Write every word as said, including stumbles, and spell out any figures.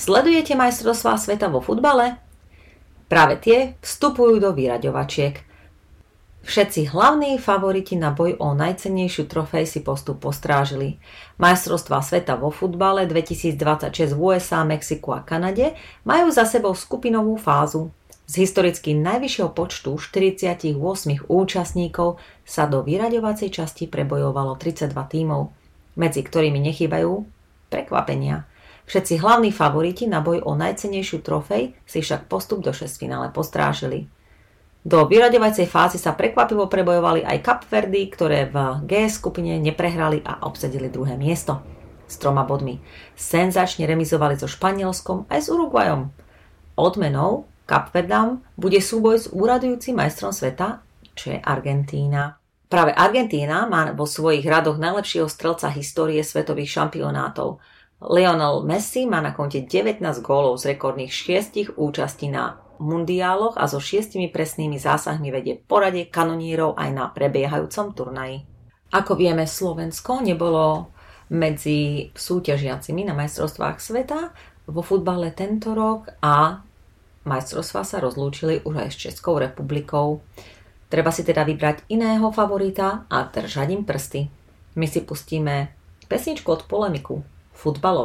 Sledujete majstrovstvá sveta vo futbale? Práve tie vstupujú do vyraďovačiek. Všetci hlavní favoriti na boj o najcennejšiu trofej si postup postrážili. Majstrovstvá sveta vo futbale dvetisícdvadsaťšesť v ú es á, Mexiku a Kanade majú za sebou skupinovú fázu. Z historicky najvyššieho počtu štyridsaťosem účastníkov sa do vyraďovacej časti prebojovalo tridsaťdva tímov, medzi ktorými nechýbajú prekvapenia. Všetci hlavní favoriti na boj o najcennejšiu trofej si však postup do šesťfinále postrážili. Do vyraďovacej fázy sa prekvapivo prebojovali aj Kapverdy, ktoré v G skupine neprehrali a obsadili druhé miesto s troma bodmi. Senzačne remizovali so Španielskom aj s Uruguayom. Odmenou Kapverdám bude súboj s úradujúcim majstrom sveta, čo je Argentína. Práve Argentína má vo svojich radoch najlepšieho strelca histórie svetových šampionátov. Lionel Messi má na konte devätnásť gólov z rekordných šiestich účastí na mundiáloch a so šiestimi presnými zásahmi vedie poradie kanonírov aj na prebiehajúcom turnaji. Ako vieme, Slovensko nebolo medzi súťažiacimi na majstrovstvách sveta vo futbale tento rok a majstrovstvá sa rozlúčili už aj s Českou republikou. Treba si teda vybrať iného favorita a držať im prsty. My si pustíme pesničku od Polemiku, futbalovú.